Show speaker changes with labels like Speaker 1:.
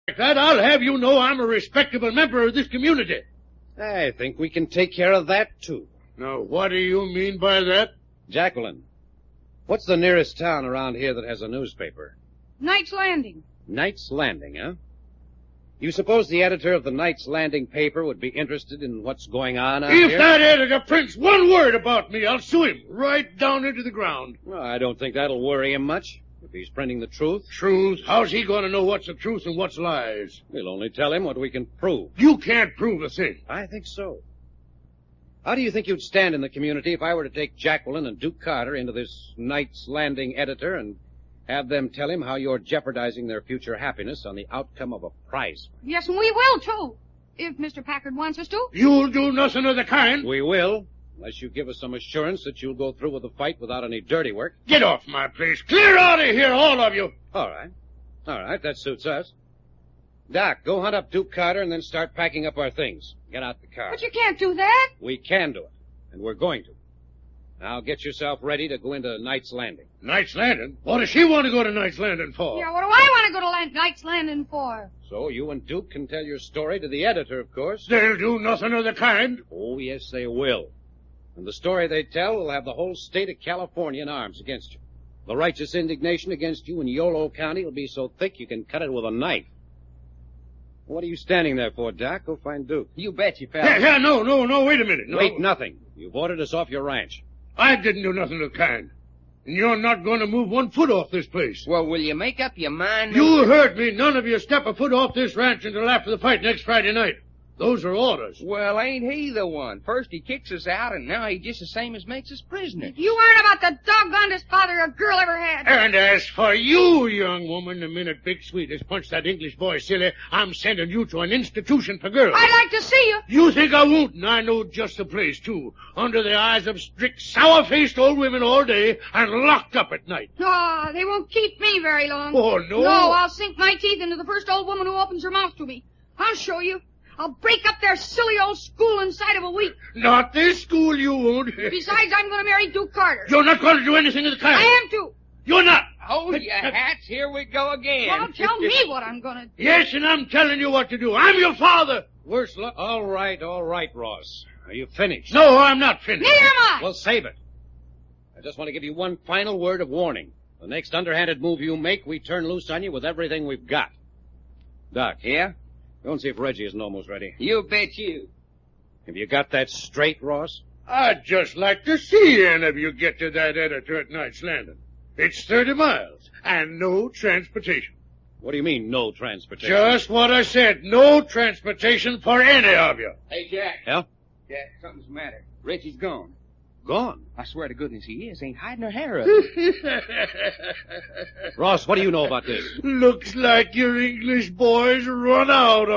Speaker 1: that, I'll have you know I'm a respectable member of this community.
Speaker 2: I think we can take care of that, too.
Speaker 1: Now, what do you mean by that?
Speaker 2: Jacqueline, what's the nearest town around here that has a newspaper?
Speaker 3: Knight's Landing.
Speaker 2: Knight's Landing, huh? You suppose the editor of the Knight's Landing paper would be interested in what's going on out here?
Speaker 1: If that editor prints one word about me, I'll sue him right down into the ground.
Speaker 2: Well, I don't think that'll worry him much. If he's printing the truth.
Speaker 1: Truth? How's he going to know what's the truth and what's lies?
Speaker 2: We'll only tell him what we can prove.
Speaker 1: You can't prove a thing.
Speaker 2: I think so. How do you think you'd stand in the community if I were to take Jacqueline and Duke Carter into this Knight's Landing editor and have them tell him how you're jeopardizing their future happiness on the outcome of a prize fight?
Speaker 3: Yes, and we will, too. If Mr. Packard wants us to.
Speaker 1: You'll do nothing of the kind.
Speaker 2: We will, unless you give us some assurance that you'll go through with the fight without any dirty work.
Speaker 1: Get off my place. Clear out of here, all of you.
Speaker 2: All right. All right, that suits us. Doc, go hunt up Duke Carter and then start packing up our things. Get out the car.
Speaker 3: But you can't do that.
Speaker 2: We can do it, and we're going to. Now get yourself ready to go into Knight's Landing.
Speaker 1: Knight's Landing? What does she want to go to Knight's Landing for?
Speaker 3: Yeah, what do I want to go to Knight's Landing for?
Speaker 2: So you and Duke can tell your story to the editor, of course.
Speaker 1: They'll do nothing of the kind.
Speaker 2: Oh, yes, they will. And the story they tell will have the whole state of California in arms against you. The righteous indignation against you in Yolo County will be so thick you can cut it with a knife. What are you standing there for, Doc? Go find Duke.
Speaker 4: You bet you, fella.
Speaker 1: No, wait a minute. No.
Speaker 2: Wait, nothing. You've ordered us off your ranch.
Speaker 1: I didn't do nothing of the kind. And you're not going to move 1 foot off this place.
Speaker 4: Well, will you make up your mind?
Speaker 1: You heard me. None of you step a foot off this ranch until after the fight next Friday night. Those are orders.
Speaker 4: Well, ain't he the one? First he kicks us out, and now he just the same as makes us prisoners.
Speaker 3: You aren't about the doggonedest father a girl ever had.
Speaker 1: And as for you, young woman, the minute Big Sweet has punched that English boy silly, I'm sending you to an institution for girls.
Speaker 3: I'd like to see you.
Speaker 1: You think I won't, and I know just the place, too. Under the eyes of strict, sour-faced old women all day and locked up at night.
Speaker 3: Oh, they won't keep me very long.
Speaker 1: Oh, no?
Speaker 3: No, I'll sink my teeth into the first old woman who opens her mouth to me. I'll show you. I'll break up their silly old school inside of a week.
Speaker 1: Not this school, you won't.
Speaker 3: Besides, I'm going to marry Duke Carter.
Speaker 1: You're not going to do anything of the kind.
Speaker 3: I am too.
Speaker 1: You're not.
Speaker 4: Hold your hats. Here we go again.
Speaker 3: Well, tell me what I'm going to do.
Speaker 1: Yes, and I'm telling you what to do. I'm your father.
Speaker 2: Worse luck. All right, Ross. Are you finished?
Speaker 1: No, I'm not finished.
Speaker 3: Neither am I.
Speaker 2: Well, save it. I just want to give you one final word of warning. The next underhanded move you make, we turn loose on you with everything we've got. Doc.
Speaker 4: Yeah?
Speaker 2: Go and see if Reggie isn't almost ready.
Speaker 4: You bet you.
Speaker 2: Have you got that straight, Ross?
Speaker 1: I'd just like to see any of you get to that editor at Knight's Landing. It's 30 miles and no transportation.
Speaker 2: What do you mean, no transportation?
Speaker 1: Just what I said. No transportation for any of you.
Speaker 4: Hey, Jack.
Speaker 2: Yeah?
Speaker 4: Jack, something's the matter. Reggie's gone.
Speaker 2: Gone?
Speaker 4: I swear to goodness he is. Ain't hiding her hair up.
Speaker 2: Ross, what do you know about this?
Speaker 1: Looks like your English boys run out